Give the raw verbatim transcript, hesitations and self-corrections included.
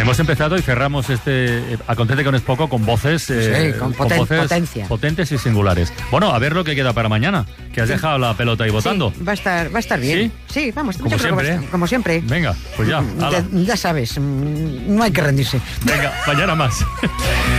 Hemos empezado y cerramos este Acontece que no es poco con voces, eh, sí, con, con poten- voces potencia. potentes y singulares. Bueno, a ver lo que queda para mañana, que has Sí. dejado la pelota ahí votando. Sí, va a estar, va a estar bien. ¿Sí? Sí, vamos, Como yo creo que va a siempre, estar- ¿eh? como siempre. Venga, pues ya, Ya, hala. ya sabes, mm, no hay que rendirse. Venga, mañana más.